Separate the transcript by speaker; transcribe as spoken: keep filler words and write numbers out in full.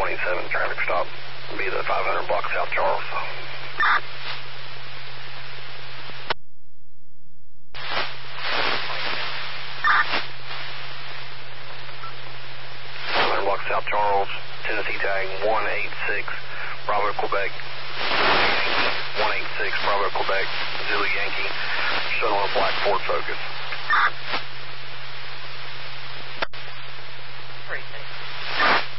Speaker 1: twenty-seven traffic stop. It'll be the five hundred block South Charles. five hundred block South Charles, Tennessee tag one eight six, Bravo Quebec. one eight six, Bravo Quebec, Zulu Yankee, showing on a black Ford Focus.